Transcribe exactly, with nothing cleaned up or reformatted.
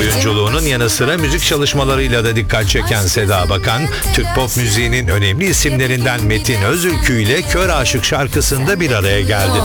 Oyunculuğunun yanı sıra müzik çalışmalarıyla da dikkat çeken Seda Bakan, Türk pop müziğinin önemli isimlerinden Metin Özülkü ile Kör Aşık şarkısında bir araya geldi.